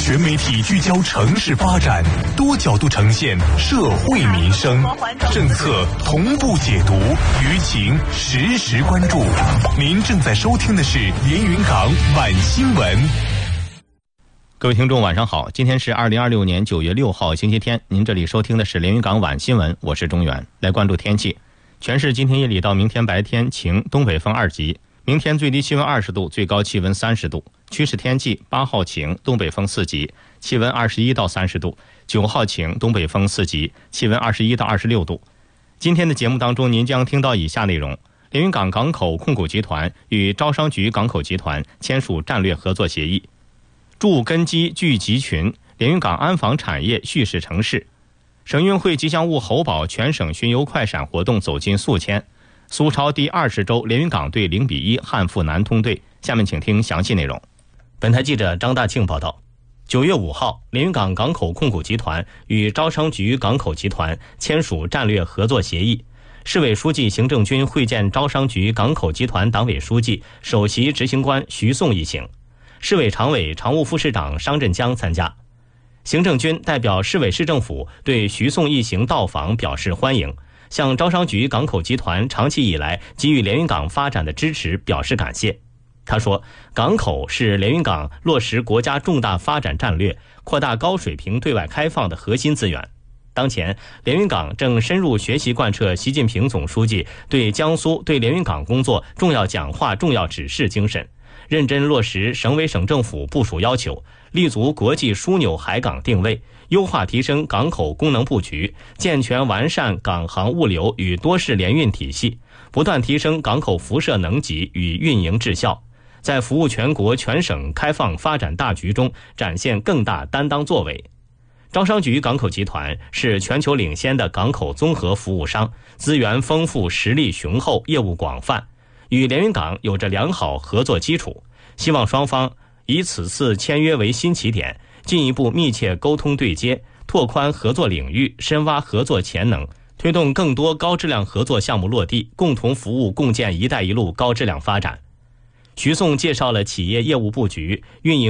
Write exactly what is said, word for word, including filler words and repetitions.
全媒体聚焦城市发展，多角度呈现社会民生，政策同步解读，舆情实时关注。您正在收听的是连云港晚新闻。 各位听众晚上好，今天是二零二六年九月六号星期天，您这里收听的是连云港晚新闻，我是中原。来关注天气，全市今天夜里到明天白天晴，东北风二级，明天最低气温二十度，最高气温三十度。趋势天气，八号晴，东北风四级，气温二十一到三十度；九号晴，东北风四级，气温二十一到二十六度。今天的节目当中，您将听到以下内容：连云港港口控股集团与招商局港口集团签署战略合作协议；筑根基聚集群，连云港安防产业蓄势成市；省运会吉祥物猴宝全省巡游快闪活动走进宿迁；苏超第二十周连云港队零比一汉赴南通队。下面请听详细内容。本台记者张大庆报道，九月五号，连云港港口控股集团与招商局港口集团签署战略合作协议。市委书记邢正军会见招商局港口集团党委书记、首席执行官徐颂一行，市委常委、常务副市长商振江参加。邢正军代表市委市政府对徐颂一行到访表示欢迎，向招商局港口集团长期以来给予连云港发展的支持表示感谢。他说，港口是连云港落实国家重大发展战略、扩大高水平对外开放的核心资源。当前，连云港正深入学习贯彻习近平总书记对江苏对连云港工作重要讲话、重要指示精神，认真落实省委省政府部署要求，立足国际枢纽海港定位，优化提升港口功能布局，健全完善港航物流与多式联运体系，不断提升港口辐射能级与运营质效，在服务全国全省开放发展大局中展现更大担当作为。招商局港口集团是全球领先的港口综合服务商，资源丰富，实力雄厚，业务广泛，与连云港有着良好合作基础，希望双方以此次签约为新起点，进一步密切沟通对接，拓宽合作领域，深挖合作潜能，推动更多高质量合作项目落地，共同服务共建“一带一路”高质量发展。徐颂介绍了企业业务布局、运营